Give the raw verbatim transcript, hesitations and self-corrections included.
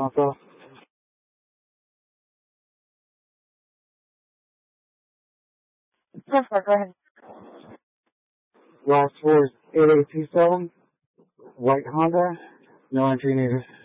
myself. Perfect, go ahead. Last four is eight eight two seven. White Honda. No entry needed.